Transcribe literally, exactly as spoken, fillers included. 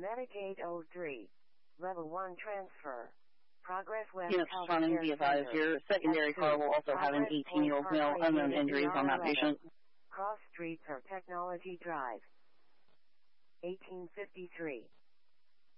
Metagate oh three. Level one transfer. Progress West Units responding, be advised, your secondary car will also have an eighteen-year-old male unknown injuries on that patient. Cross Street or Technology Drive. eighteen fifty-three.